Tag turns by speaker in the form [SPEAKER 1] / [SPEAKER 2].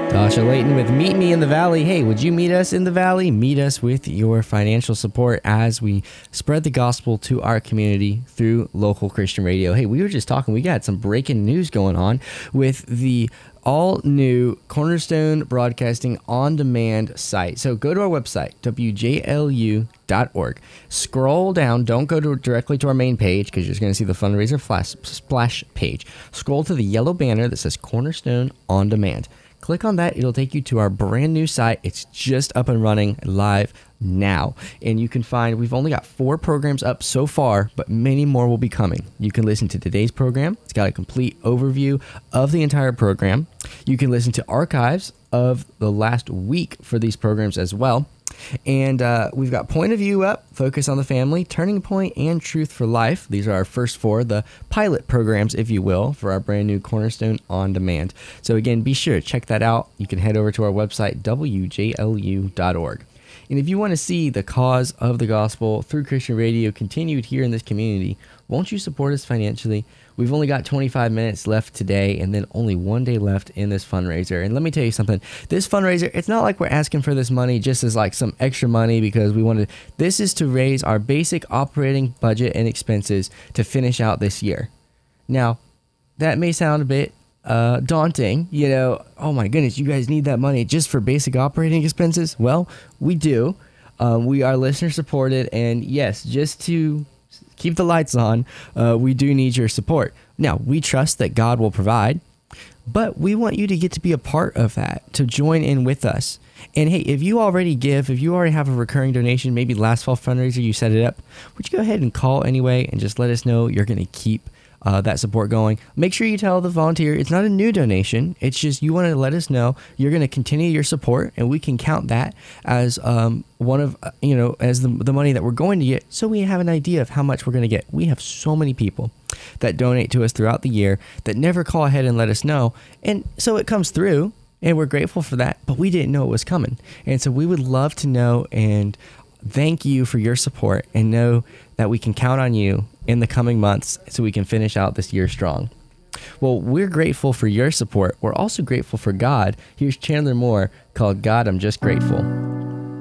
[SPEAKER 1] Tasha Layton with Meet Me in the Valley. Hey, would you meet us in the Valley? Meet us with your financial support as we spread the gospel to our community through local Christian radio. Hey, we were just talking, we got some breaking news going on with the all-new Cornerstone Broadcasting On-Demand site. So go to our website, wjlu.org. Scroll down. Don't go directly to our main page because you're just going to see the fundraiser splash page. Scroll to the yellow banner that says Cornerstone On Demand. Click on that. It'll take you to our brand new site. It's just up and running live now. And you can find, we've only got 4 programs up so far, but many more will be coming. You can listen to today's program. It's got a complete overview of the entire program. You can listen to archives of the last week for these programs as well. And we've got Point of View up, Focus on the Family, Turning Point, and Truth for Life. These are our first 4, the pilot programs, if you will, for our brand new Cornerstone On Demand. So again, be sure to check that out. You can head over to our website, wjlu.org. And if you want to see the cause of the gospel through Christian radio continued here in this community, won't you support us financially? We've only got 25 minutes left today and then only 1 day left in this fundraiser. And let me tell you something. This fundraiser, it's not like we're asking for this money just as like some extra money because we wanted. This is to raise our basic operating budget and expenses to finish out this year. Now, that may sound a bit daunting, oh my goodness, you guys need that money just for basic operating expenses? Well, we do. We are listener supported, and yes, just to keep the lights on, we do need your support. Now, we trust that God will provide, but we want you to get to be a part of that, to join in with us. And hey, if you already give, if you already have a recurring donation, maybe last fall fundraiser, you set it up, would you go ahead and call anyway and just let us know you're going to keep that support going. Make sure you tell the volunteer it's not a new donation. It's just you want to let us know you're going to continue your support, and we can count that as one of as the money that we're going to get, so we have an idea of how much we're going to get. We have so many people that donate to us throughout the year that never call ahead and let us know, and so it comes through, and we're grateful for that. But we didn't know it was coming, and so we would love to know and thank you for your support, and know that we can count on you in the coming months so we can finish out this year strong. Well, we're grateful for your support. We're also grateful for God. Here's Chandler Moore called God, I'm Just Grateful.